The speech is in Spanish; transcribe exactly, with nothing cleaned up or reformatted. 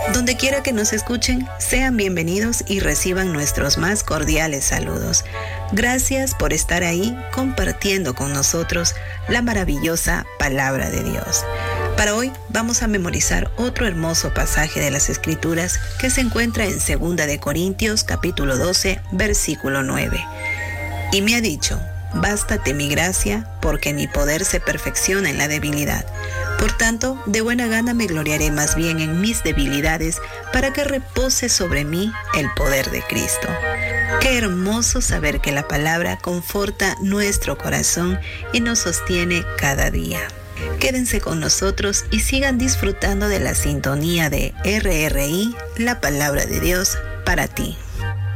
Donde quiera que nos escuchen, sean bienvenidos y reciban nuestros más cordiales saludos. Gracias por estar ahí compartiendo con nosotros la maravillosa palabra de Dios. Para hoy vamos a memorizar otro hermoso pasaje de las Escrituras que se encuentra en segunda de Corintios capítulo doce, versículo nueve. Y me ha dicho: bástate mi gracia, porque mi poder se perfecciona en la debilidad. Por tanto, de buena gana me gloriaré más bien en mis debilidades, para que repose sobre mí el poder de Cristo. Qué hermoso saber que la palabra conforta nuestro corazón y nos sostiene cada día. Quédense con nosotros y sigan disfrutando de la sintonía de R R I, la palabra de Dios para ti.